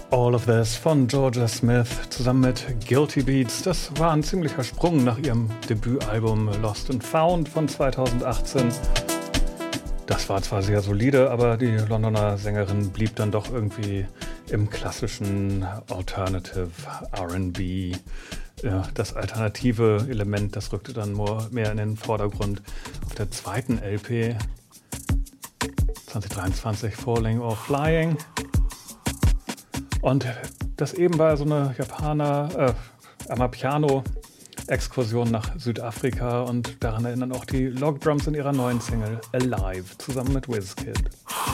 All of This von Georgia Smith zusammen mit Guilty Beats. Das war ein ziemlicher Sprung nach ihrem Debütalbum Lost and Found von 2018. Das war zwar sehr solide, aber die Londoner Sängerin blieb dann doch irgendwie im klassischen Alternative R&B. Ja, das alternative Element, das rückte dann mehr in den Vordergrund. Auf der zweiten LP 2023 Falling or Flying. Und das eben war so eine Amapiano-Exkursion nach Südafrika und daran erinnern auch die Log Drums in ihrer neuen Single Alive zusammen mit Wizkid.